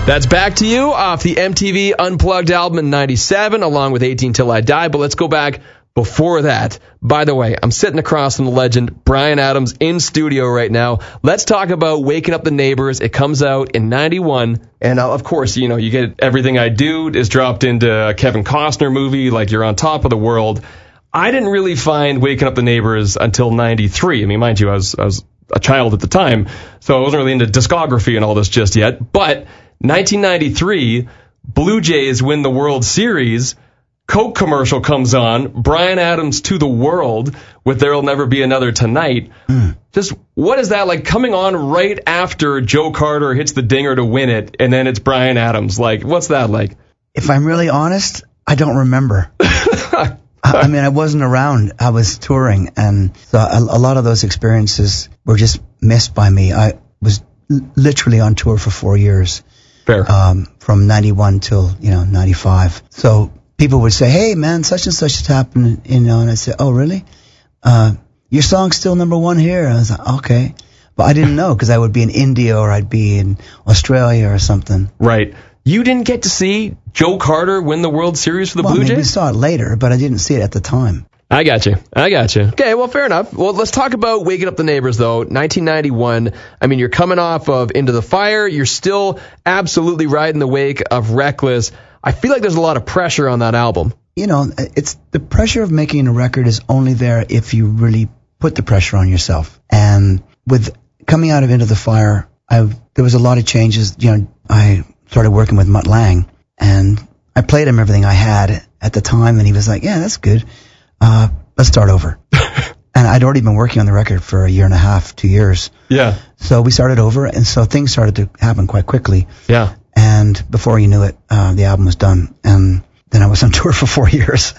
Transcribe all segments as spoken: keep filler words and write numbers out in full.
That's Back to You off the M T V Unplugged album in ninety-seven, along with eighteen Till I Die. But let's go back before that. By the way, I'm sitting across from the legend Bryan Adams in studio right now. Let's talk about Waking Up the Neighbors. It comes out in ninety-one. And uh, of course, you know, you get Everything I Do is dropped into a Kevin Costner movie, like You're on Top of the World. I didn't really find Waking Up the Neighbors until ninety-three. I mean, mind you, I was, I was a child at the time, so I wasn't really into discography and all this just yet. But nineteen ninety-three, Blue Jays win the World Series. Coke commercial comes on. Bryan Adams to the world with There'll Never Be Another Tonight. Mm. Just what is that like coming on right after Joe Carter hits the dinger to win it, and then it's Bryan Adams? Like, what's that like? If I'm really honest, I don't remember. I, I mean, I wasn't around. I was touring, and so a, a lot of those experiences were just missed by me. I was l- literally on tour for four years. Fair. Um, from ninety-one till, you know, ninety-five. So people would say, hey, man, such and such has happened, you know, and I'd say, oh, really? Uh, your song's still number one here. I was like, okay. But I didn't know because I would be in India or I'd be in Australia or something. Right. You didn't get to see Joe Carter win the World Series for the well, Blue I mean, Jays? we saw it later, but I didn't see it at the time. I got you. I got you. Okay, well, fair enough. Well, let's talk about Waking Up the Neighbors, though. nineteen ninety-one. I mean, you're coming off of Into the Fire. You're still absolutely riding the wake of Reckless. I feel like there's a lot of pressure on that album. You know, it's the pressure of making a record is only there if you really put the pressure on yourself. And with coming out of Into the Fire, I, there was a lot of changes. You know, I started working with Mutt Lange, and I played him everything I had at the time, and he was like, yeah, that's good. Uh, let's start over. And I'd already been working on the record for a year and a half, two years. Yeah. So we started over, and so things started to happen quite quickly. Yeah. And before you knew it, uh, the album was done, and then I was on tour for four years.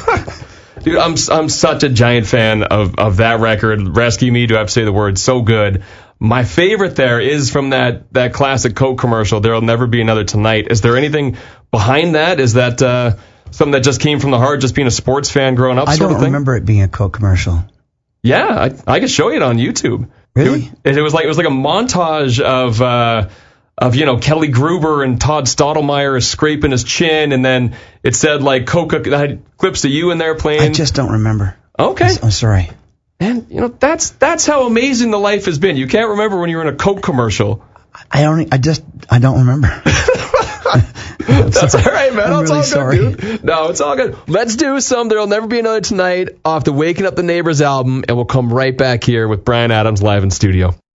Dude, I'm I'm such a giant fan of, of that record. Rescue Me, Do I Have to Say the Word? So good. My favorite there is from that, that classic Coke commercial, There'll Never Be Another Tonight. Is there anything behind that? Is that uh, something that just came from the heart, just being a sports fan growing up? I sort don't of thing? remember it being a Coke commercial. Yeah, I, I could show you it on YouTube. Really? It, it was like it was like a montage of uh, of you know Kelly Gruber and Todd Stottlemyre scraping his chin, and then it said like Coca. That had clips of you in there playing. I just don't remember. Okay, I'm sorry. And you know that's that's how amazing the life has been. You can't remember when you were in a Coke commercial. I don't. I just. I don't remember. That's all right, man. I'm It's really all sorry. good, dude. No, it's all good. Let's do some There'll Never Be Another Tonight off the Waking Up the Neighbors album, and we'll come right back here with Bryan Adams live in studio.